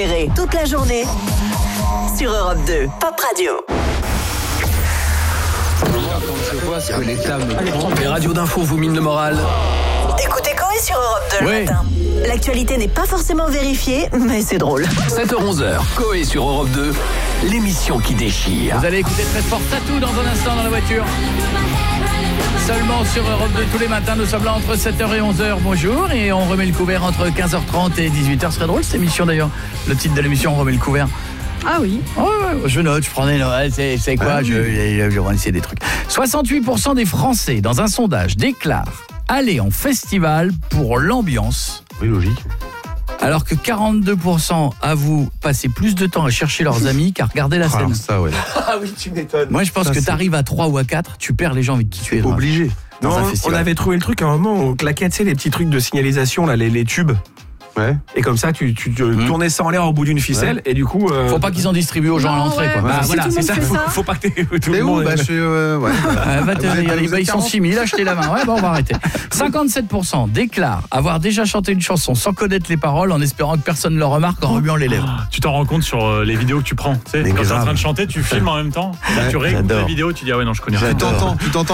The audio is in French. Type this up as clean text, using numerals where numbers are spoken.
Toute la journée sur Europe 2, Pop Radio. Les radios d'infos vous minent le moral. Écoutez Coé sur Europe 2 Oui. le matin. L'actualité n'est pas forcément vérifiée, mais c'est drôle. 7h-11h, Coé sur Europe 2, l'émission qui déchire. Vous allez écouter très fort Tatou dans un instant dans la voiture. Seulement sur Europe 2 tous les matins, nous sommes là entre 7h et 11h. Bonjour, et on remet le couvert entre 15h30 et 18h. Ce serait drôle cette émission d'ailleurs. Le titre de l'émission, on remet le couvert. Ah oui. Oh, ouais, je note, je prends des notes. C'est quoi Ah oui. je vais essayer des trucs. 68% des Français, dans un sondage, déclarent aller en festival pour l'ambiance. Oui, logique. Alors que 42% avouent passer plus de temps à chercher leurs amis qu'à regarder la scène. Ça, ouais. Ah oui, tu m'étonnes. Moi, je pense Ça, que c'est- t'arrives à 3 ou à 4, tu perds les gens avec qui tu es. Obligé. Dans un Non, festival. on avait trouvé le truc à un moment, on claquait, tu sais, les petits trucs de signalisation, là, les tubes. Ouais. Et comme ça, tu tournais ça en l'air au bout d'une ficelle, et du coup. Faut pas qu'ils en distribuent aux gens à Non, l'entrée, ouais, quoi. ouais. Bah, Si voilà, tout le c'est monde ça. fait ça. Faut pas que tout T'es le où? monde. Bah, je suis. Ouais. Ils sont 6000, achetez la main. Ouais, bon, on va arrêter. 57% déclarent avoir déjà chanté une chanson sans connaître les paroles en espérant que personne ne le remarque en remuant les lèvres. Tu t'en rends compte sur les vidéos que tu prends. Tu sais, Mais quand tu es en grave. train de chanter, tu filmes en même temps. Là, Ouais, tu réécoutes j'adore. la vidéo, tu dis ah ouais non je connais Tu rien. t'entends